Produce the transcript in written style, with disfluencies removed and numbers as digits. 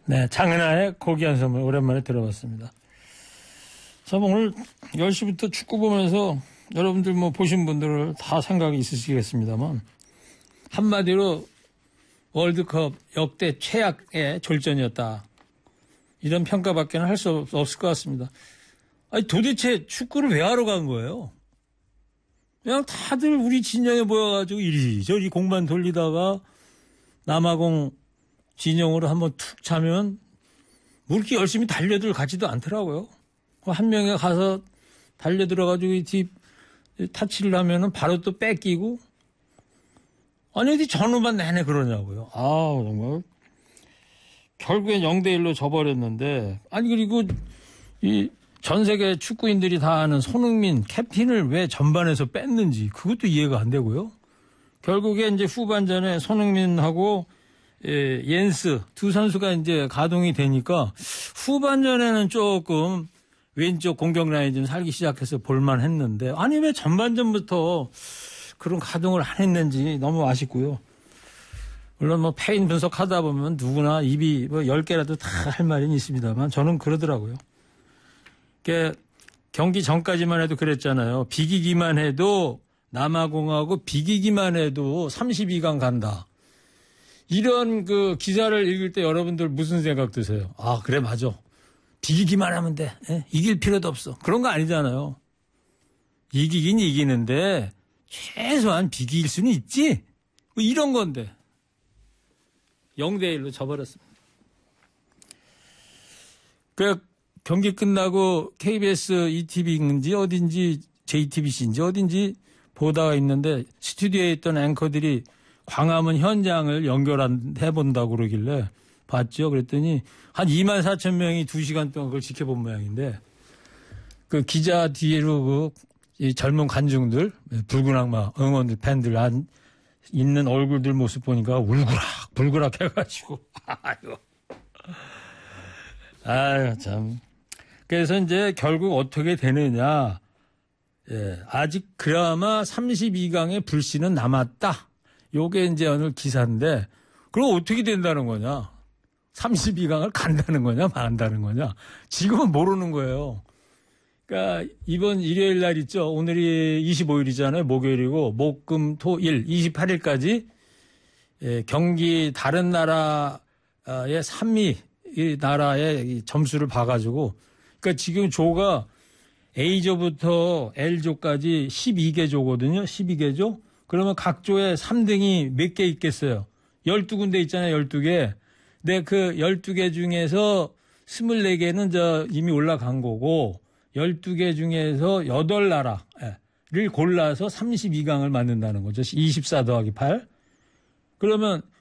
네, 장은아의 고귀한 선물 오랜만에 들어봤습니다. 자, 오늘 10시부터 축구 보면서 여러분들 뭐 보신 분들 다 생각이 있으시겠습니다만 한마디로 월드컵 역대 최악의 졸전이었다. 이런 평가밖에 할 수 없을 것 같습니다. 아니 도대체 축구를 왜 하러 간 거예요? 그냥 다들 우리 진영에 모여가지고 이리저리 공만 돌리다가 남아공 진영으로 한번 툭 차면 뭐 이렇게 열심히 달려들 가지도 않더라고요. 한 명이 가서 달려들어가지고 이 뒷 타치를 하면은 바로 또 뺏기고 아니 어디 전후반 내내 그러냐고요. 아 정말 결국엔 0대1로 져버렸는데 아니 그리고 이 전 세계 축구인들이 다 아는 손흥민 캡틴을 왜 전반에서 뺐는지 그것도 이해가 안 되고요. 결국에 이제 후반전에 손흥민하고 옌스 두 선수가 이제 가동이 되니까 후반전에는 조금 왼쪽 공격 라인 좀 살기 시작해서 볼만 했는데 아니 왜 전반전부터 그런 가동을 안 했는지 너무 아쉽고요. 물론 뭐 패인 분석하다 보면 누구나 입이 뭐 10개라도 다 할 말은 있습니다만 저는 그러더라고요. 경기 전까지만 해도 그랬잖아요. 비기기만 해도 남아공하고 비기기만 해도 32강 간다. 이런 그 기사를 읽을 때 여러분들 무슨 생각 드세요? 아 그래 맞아. 비기기만 하면 돼. 이길 필요도 없어. 그런 거 아니잖아요. 이기긴 이기는데 최소한 비길 수는 있지. 뭐 이런 건데 0대1로 져버렸습니다. 그 경기 끝나고 KBS ETV인지 어딘지 JTBC인지 어딘지 보다가 있는데 스튜디오에 있던 앵커들이 광화문 현장을 연결해본다고 그러길래 봤죠. 그랬더니 한 24,000명이 2시간 동안 그걸 지켜본 모양인데 그 기자 뒤로 이 젊은 관중들 붉은 악마 응원들 팬들 있는 얼굴들 모습 보니까 울그락 불그락 해가지고 아유 참. 그래서 이제 결국 어떻게 되느냐. 아직 그나마 32강의 불씨는 남았다. 요게 이제 오늘 기사인데, 그럼 어떻게 된다는 거냐? 32강을 간다는 거냐, 만다는 거냐? 지금은 모르는 거예요. 그러니까 이번 일요일 날 있죠. 오늘이 25일이잖아요. 목요일이고, 목, 금, 토, 일, 28일까지 경기 다른 나라의 3위 이 나라의 점수를 봐가지고, 그러니까 지금 조가 A조부터 L조까지 12개 조거든요. 12개 조. 그러면 각 조에 3등이 몇 개 있겠어요? 12군데 있잖아요. 12개. 근데 그 12개 중에서 24개는 이미 올라간 거고 12개 중에서 8나라를 골라서 32강을 만든다는 거죠. 24 더하기 8. 그러면